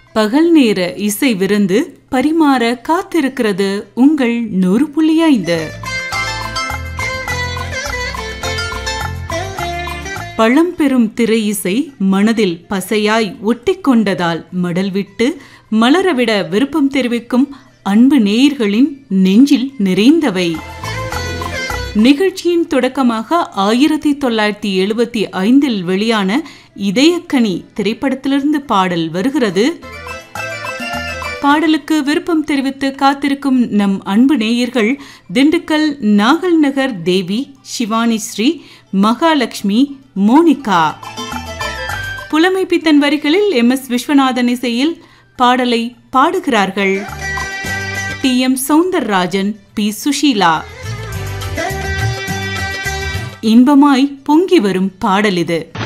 பகல் நேர இசை விருந்து பரிமாற காத்திருக்கிறது உங்கள் 100.5. பழம்பெரும் திரை இசை மனதில் பசையாய் ஒட்டிக்கொண்டதால் மடல் விட்டு மலரவிட விருப்பம் தெரிவிக்கும் அன்பு நேயர்களின் நெஞ்சில் நிறைந்தவை. நிகழ்ச்சியின் தொடக்கமாக 1975 வெளியான இதயக்கனி திரைப்படத்திலிருந்து பாடல் வருகிறது. பாடலுக்கு விருப்பம் தெரிவித்து காத்திருக்கும் நம் அன்பு நேயர்கள் திண்டுக்கல் நாகல் நகர் தேவி, சிவானி ஸ்ரீ, மகாலட்சுமி, மோனிகா. புலமை பித்தன் வரிகளில் MS விஸ்வநாதன் இசையில் பாடலை பாடுகிறார்கள் TM சௌந்தரராஜன், P சுஷீலா. இன்பமாய் பொங்கி வரும் பாடல் இது.